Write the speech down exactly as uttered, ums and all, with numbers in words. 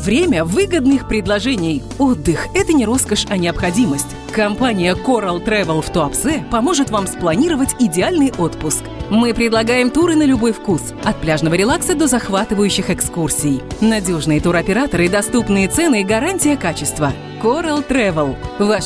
Время выгодных предложений. Отдых – это не роскошь, а необходимость. Компания Coral Travel в Туапсе поможет вам спланировать идеальный отпуск. Мы предлагаем туры на любой вкус, от пляжного релакса до захватывающих экскурсий. Надежные туроператоры, доступные цены и гарантия качества. Coral Travel – ваш